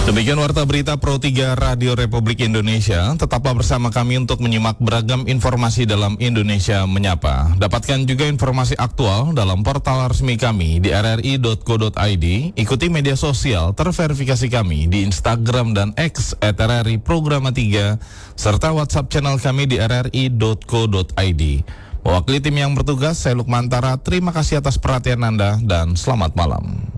Demikian warta berita Pro 3 Radio Republik Indonesia. Tetaplah bersama kami untuk menyimak beragam informasi dalam Indonesia Menyapa. Dapatkan juga informasi aktual dalam portal resmi kami di rri.co.id. Ikuti media sosial terverifikasi kami di Instagram dan X @RRI Programa 3 serta WhatsApp channel kami di rri.co.id. Mewakili tim yang bertugas, saya Lukmantara. Terima kasih atas perhatian Anda dan selamat malam.